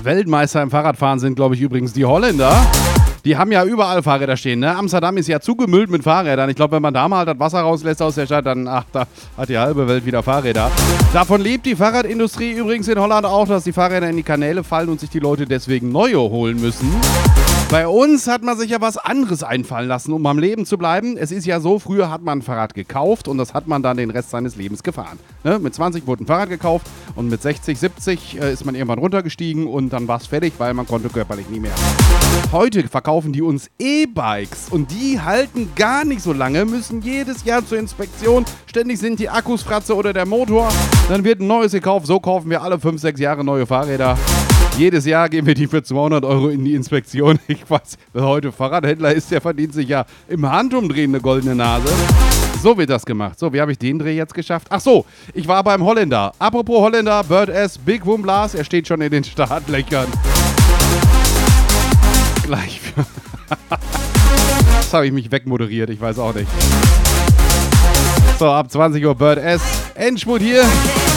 Weltmeister im Fahrradfahren sind, glaube ich, übrigens die Holländer. Die haben ja überall Fahrräder stehen, ne? Amsterdam ist ja zugemüllt mit Fahrrädern. Ich glaube, wenn man da mal das Wasser rauslässt aus der Stadt, dann da hat die halbe Welt wieder Fahrräder. Davon lebt die Fahrradindustrie übrigens in Holland auch, dass die Fahrräder in die Kanäle fallen und sich die Leute deswegen neue holen müssen. Bei uns hat man sich ja was anderes einfallen lassen, um am Leben zu bleiben. Es ist ja so, früher hat man ein Fahrrad gekauft und das hat man dann den Rest seines Lebens gefahren. Ne? Mit 20 wurde ein Fahrrad gekauft und mit 60, 70 ist man irgendwann runtergestiegen und dann war es fertig, weil man konnte körperlich nie mehr. Heute verkaufen die uns E-Bikes und die halten gar nicht so lange, müssen jedes Jahr zur Inspektion. Ständig sind die Akkus Fratze oder der Motor. Dann wird ein neues gekauft. So kaufen wir alle 5, 6 Jahre neue Fahrräder. Jedes Jahr geben wir die für 200 € in die Inspektion. Ich weiß, wer heute Fahrradhändler ist, der verdient sich ja im Handumdrehen eine goldene Nase. So wird das gemacht. So, wie habe ich den Dreh jetzt geschafft? Ach so, ich war beim Holländer. Apropos Holländer, Bird S, Big Boom Blast, er steht schon in den Startlöchern. Gleich. Das habe ich mich wegmoderiert, ich weiß auch nicht. So, ab 20 Uhr Bird S. Endspurt hier.